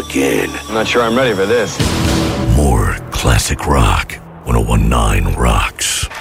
again. I'm not sure I'm ready for this. More classic rock. 101.9 Rocks.